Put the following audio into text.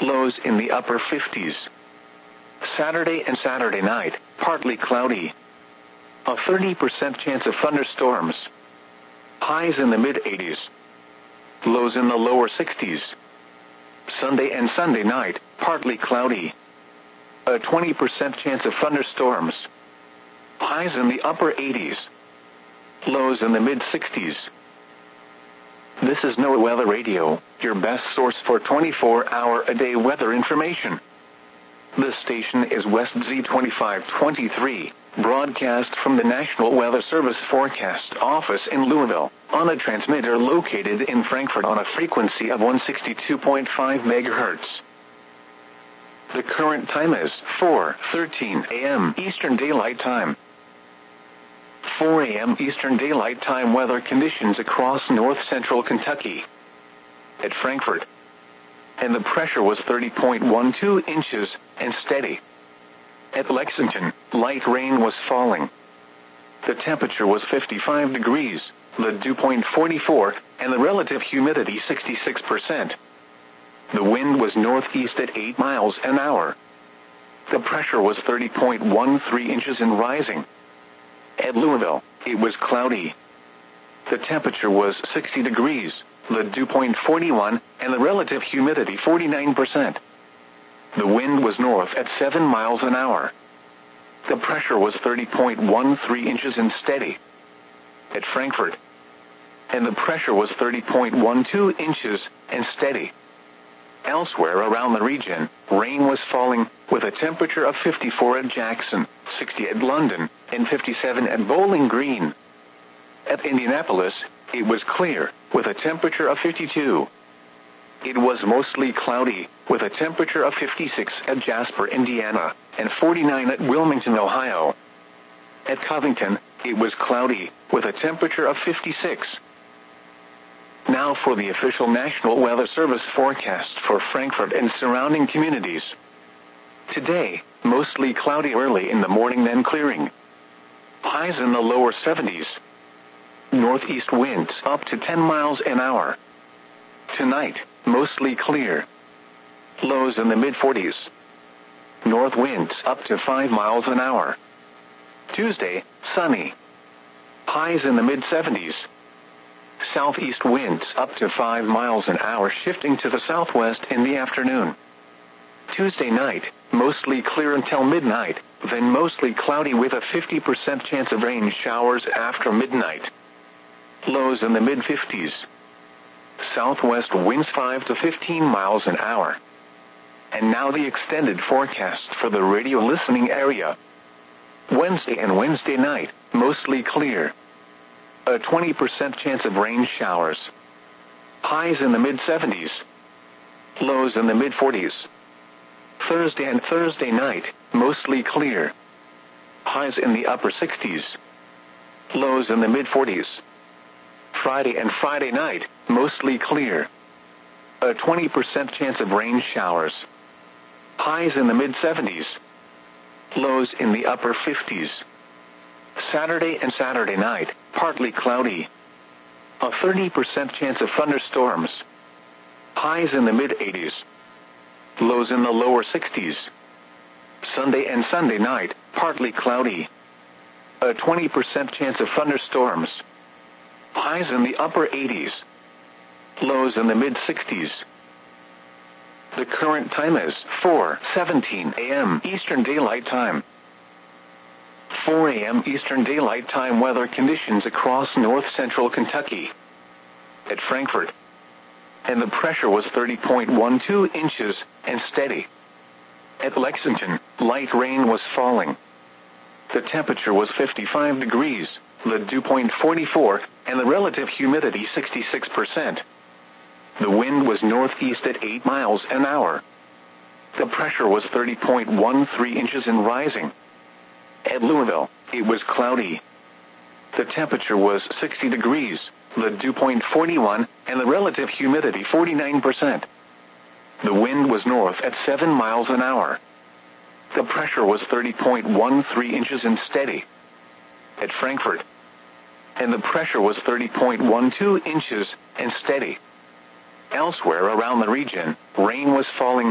Lows in the upper 50s. Saturday and Saturday night, partly cloudy. A 30% chance of thunderstorms. Highs in the mid-80s. Lows in the lower 60s. Sunday and Sunday night, partly cloudy. A 20% chance of thunderstorms. Highs in the upper 80s. Lows in the mid-60s. This is NOAA Weather Radio, your best source for 24-hour-a-day weather information. This station is West Z2523, broadcast from the National Weather Service Forecast Office in Louisville, on a transmitter located in Frankfort on a frequency of 162.5 MHz. The current time is 4:13 a.m. Eastern Daylight Time. 4 a.m. Eastern Daylight Time weather conditions across north-central Kentucky. At Frankfort. And the pressure was 30.12 inches and steady. At Lexington, light rain was falling. The temperature was 55 degrees, the dew point 44, and the relative humidity 66%. The wind was northeast at 8 miles an hour. The pressure was 30.13 inches and rising. At Louisville, it was cloudy. The temperature was 60 degrees, the dew point 41, and the relative humidity 49%. The wind was north at 7 miles an hour. The pressure was 30.13 inches and steady. At Frankfort. And the pressure was 30.12 inches and steady. Elsewhere around the region, rain was falling, with a temperature of 54 at Jackson, 60 at London, and 57 at Bowling Green. At Indianapolis, it was clear, with a temperature of 52. It was mostly cloudy, with a temperature of 56 at Jasper, Indiana, and 49 at Wilmington, Ohio. At Covington, it was cloudy, with a temperature of 56. Now for the official National Weather Service forecast for Frankfort and surrounding communities. Today, mostly cloudy early in the morning, then clearing. Highs in the lower 70s. Northeast winds up to 10 miles an hour. Tonight, mostly clear. Lows in the mid-40s. North winds up to 5 miles an hour. Tuesday, sunny. Highs in the mid-70s. Southeast winds up to 5 miles an hour, shifting to the southwest in the afternoon. Tuesday night, mostly clear until midnight, then mostly cloudy with a 50% chance of rain showers after midnight. Lows in the mid-50s. Southwest winds 5 to 15 miles an hour. And now the extended forecast for the radio listening area. Wednesday and Wednesday night, mostly clear. A 20% chance of rain showers. Highs in the mid-70s. Lows in the mid-40s. Thursday and Thursday night, mostly clear. Highs in the upper 60s. Lows in the mid-40s. Friday and Friday night, mostly clear. A 20% chance of rain showers. Highs in the mid-70s. Lows in the upper 50s. Saturday and Saturday night, partly cloudy. A 30% chance of thunderstorms. Highs in the mid-80s. Lows in the lower 60s. Sunday and Sunday night, partly cloudy. A 20% chance of thunderstorms. Highs in the upper 80s. Lows in the mid-60s. The current time is 4:17 a.m. Eastern Daylight Time. 4 a.m. Eastern Daylight Time weather conditions across north-central Kentucky. At Frankfort. And the pressure was 30.12 inches and steady. At Lexington, light rain was falling. The temperature was 55 degrees, the dew point 44, and the relative humidity 66%. The wind was northeast at 8 miles an hour. The pressure was 30.13 inches and rising. At Louisville, it was cloudy. The temperature was 60 degrees, the dew point 41, and the relative humidity 49%. The wind was north at 7 miles an hour. The pressure was 30.13 inches and steady. At Frankfort. And the pressure was 30.12 inches and steady. Elsewhere around the region, rain was falling